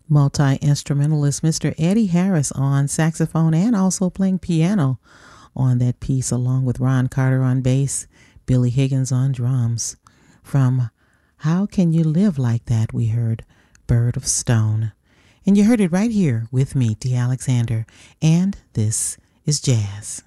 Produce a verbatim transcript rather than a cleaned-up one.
Multi-instrumentalist Mister Eddie Harris on saxophone and also playing piano on that piece, along with Ron Carter on bass, Billy Higgins on drums. From How Can You Live Like That, we heard Bird of Stone. And you heard it right here with me, Dee Alexander, and this is Jazz.